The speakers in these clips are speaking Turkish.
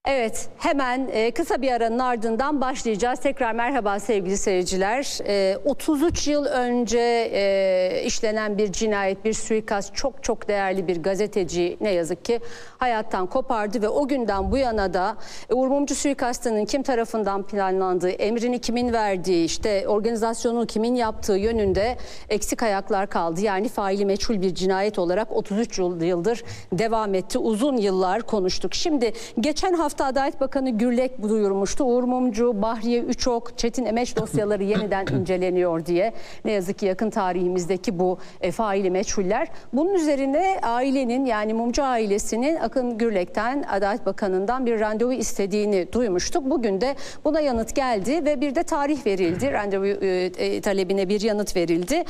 Evet, hemen kısa bir aranın ardından başlayacağız. Tekrar merhaba sevgili seyirciler. 33 yıl önce işlenen bir cinayet, bir suikast, çok değerli bir gazeteci ne yazık ki hayattan kopardı ve o günden bu yana da Uğur Mumcu suikastının kim tarafından planlandığı, emrini kimin verdiği, işte organizasyonu kimin yaptığı yönünde eksik ayaklar kaldı. Yani faili meçhul bir cinayet olarak 33 yıldır devam etti. Uzun yıllar konuştuk. Şimdi geçen hafta Adalet Bakanı Gürlek duyurmuştu. Uğur Mumcu, Bahriye Üçok, Çetin Emeç dosyaları yeniden inceleniyor diye. Ne yazık ki yakın tarihimizdeki bu faili meçhuller. Bunun üzerine ailenin, yani Mumcu ailesinin Akın Gürlek'ten, Adalet Bakanı'ndan bir randevu istediğini duymuştuk. Bugün de buna yanıt geldi ve bir de tarih verildi. Randevu talebine bir yanıt verildi.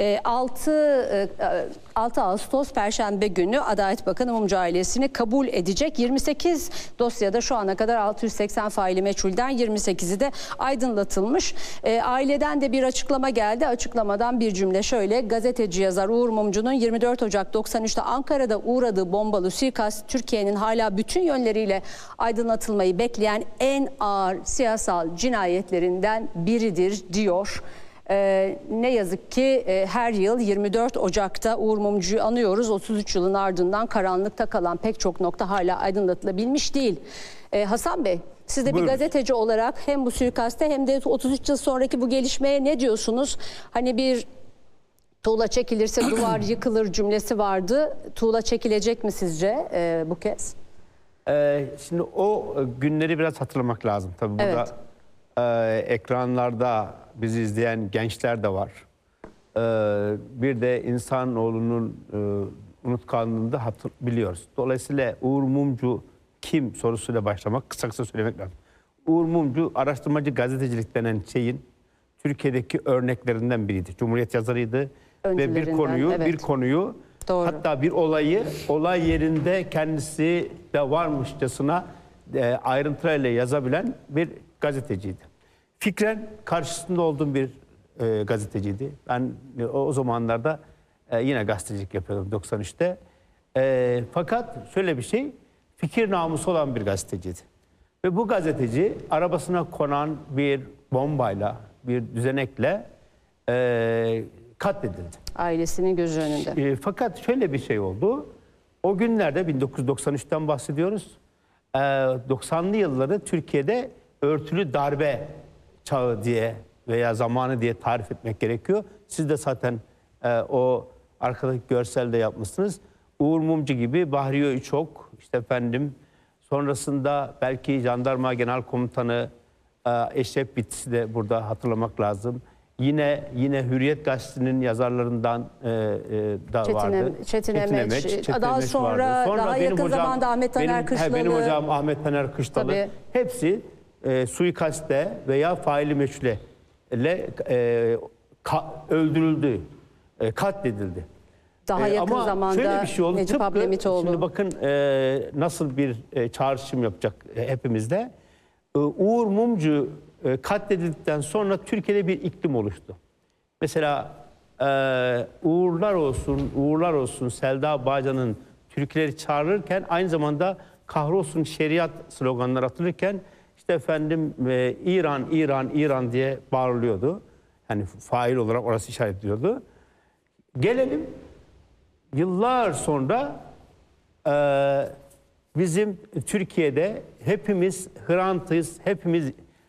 6 Ağustos Perşembe günü Adalet Bakanı Mumcu ailesini kabul edecek. 28 dosyada şu ana kadar 680 faili meçhulden 28'i de aydınlatılmış. Aileden de bir açıklama geldi. Açıklamadan bir cümle şöyle: gazeteci yazar Uğur Mumcu'nun 24 Ocak 93'te Ankara'da uğradığı bombalı suikast Türkiye'nin hala bütün yönleriyle aydınlatılmayı bekleyen en ağır siyasal cinayetlerinden biridir diyor. Ne yazık ki her yıl 24 Ocak'ta Uğur Mumcu'yu anıyoruz. 33 yılın ardından karanlıkta kalan pek çok nokta hala aydınlatılabilmiş değil. Hasan Bey, siz de bir gazeteci olarak hem bu suikaste hem de 33 yıl sonraki bu gelişmeye ne diyorsunuz? Hani bir tuğla çekilirse duvar yıkılır cümlesi vardı. Tuğla çekilecek mi sizce bu kez? Şimdi o günleri biraz hatırlamak lazım. Tabii burada ekranlarda bizi izleyen gençler de var. Bir de insanoğlunun unutkanlığını da biliyoruz. Dolayısıyla Uğur Mumcu kim sorusuyla başlamak, kısa söylemek lazım. Uğur Mumcu araştırmacı gazetecilik denen şeyin Türkiye'deki örneklerinden biriydi. Cumhuriyet yazarıydı ve bir konuyu Doğru. Hatta bir olay yerinde kendisi de varmışçasına ayrıntılarıyla yazabilen bir gazeteciydi. Fikren karşısında olduğum bir gazeteciydi. Ben o zamanlarda yine gazetecilik yapıyordum 93'te. Fakat şöyle bir şey, fikir namusu olan bir gazeteciydi. Ve bu gazeteci arabasına konan bir bombayla, bir düzenekle katledildi. Ailesinin gözü önünde. Fakat şöyle bir şey oldu. O günlerde 1993'ten bahsediyoruz. 90'lı yılları Türkiye'de örtülü darbe çağı diye veya zamanı diye tarif etmek gerekiyor. Siz de zaten o arkadaki görselde yapmışsınız. Uğur Mumcu gibi, Bahriye Üçok, işte efendim, sonrasında belki Jandarma Genel Komutanı Eşref Bitlis'i de burada hatırlamak lazım. Yine Hürriyet Gazetesi'nin yazarlarından da vardı. Çetin Emeç. Daha sonra daha yakın zamanda Ahmet Taner Kışlalı. Benim hocam Ahmet Taner Kışlalı. Tabii. Hepsi suikaste veya faili meçhule öldürüldü, katledildi. Daha yakın zamanda şöyle bir şey oldu. Necip Ablemitoğlu. Şimdi bakın nasıl bir çağrışım yapacak hepimizde. Uğur Mumcu katledildikten sonra Türkiye'de bir iklim oluştu. Mesela uğurlar olsun Selda Bağcan'ın türküleri çağrılırken aynı zamanda kahrolsun şeriat sloganları atılırken işte efendim İran diye bağırılıyordu. Yani fail olarak orası işaret ediliyordu. Gelelim yıllar sonra bizim Türkiye'de hepimiz Hrant'ız, hepimiz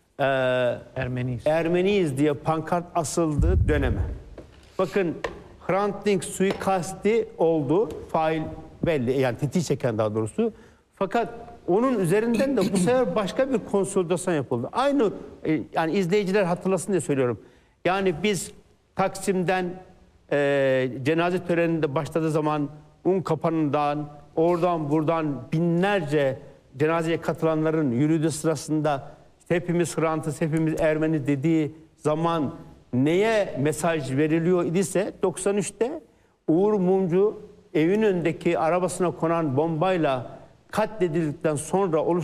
Ermeniyiz diye pankart asıldığı döneme. Bakın, Hrant Dink suikasti oldu. Fail belli, yani tetiği çeken daha doğrusu. Fakat onun üzerinden de bu sefer başka bir konsolidasyon yapıldı. Aynı, yani izleyiciler hatırlasın diye söylüyorum. Yani biz Taksim'den cenaze töreninde başladığı zaman Unkapanı'ndan, oradan buradan binlerce cenazeye katılanların yürüdüğü sırasında işte hepimiz Hrant'ız, hepimiz Ermeni dediği zaman neye mesaj veriliyor idiyse 93'te Uğur Mumcu evin önündeki arabasına konan bombayla katledildikten sonra